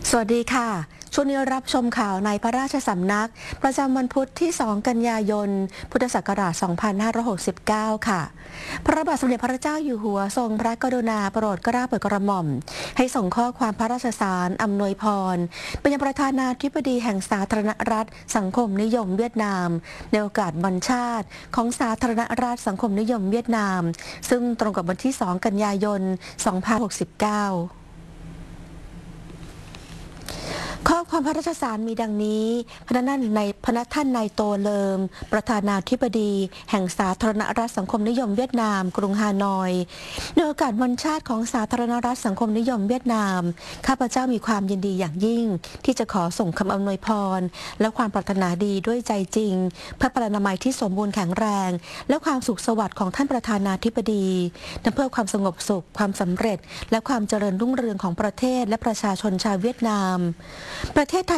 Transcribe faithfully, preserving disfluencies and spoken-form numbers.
สวัสดีค่ะช่วงนี้รับชมข่าวในพระราชสำนักประจำวันพุธที่ สอง กันยายน พุทธศักราช สองพันห้าร้อยหกสิบเก้า ค่ะ พระบาทสมเด็จพระเจ้าอยู่หัวทรงพระกรุณาโปรดเกล้าโปรดกระหม่อมให้ส่งข้อความพระราชสารอำนวยพรไปยังประธานาธิบดีแห่งสาธารณรัฐสังคมนิยมเวียดนามในโอกาสวันชาติของสาธารณรัฐสังคมนิยมเวียดนามซึ่งตรงกับวันที่ สอง กันยายน สองพันห้าร้อยหกสิบเก้าข้อความพระราชสารมีดังนี้พระนั่นในพระท่านนายโตเลิมประธานาธิบดีแห่งสาธารณรัฐสังคมนิยมเวียดนามกรุงฮานอยในโอกาสวันชาติของสาธารณรัฐสังคมนิยมเวียดนามข้าพเจ้ามีความยินดีอย่างยิ่งที่จะขอส่งคำอำนวยพรและความปรารถนาดีด้วยใจจริงเพื่อพระนามัยที่สมบูรณ์แข็งแรงและความสุขสวัสดิ์ของท่านประธานาธิบดีและเพื่อความสงบสุขความสำเร็จและความเจริญรุ่งเรืองของประเทศและประชาชนชาวเวียดนามประเทศไทย